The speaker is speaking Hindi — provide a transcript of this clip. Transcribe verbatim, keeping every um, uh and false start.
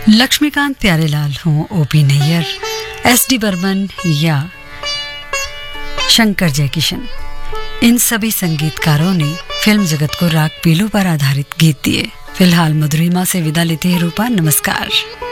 लक्ष्मीकांत प्यारेलाल हों, OP Nayyar, S D Burman या शंकर जयकिशन, इन सभी संगीतकारों ने फिल्म जगत को राग पीलू पर आधारित गीत दिए। फिलहाल मधुरिमा से विदा लेती है रूपा। नमस्कार।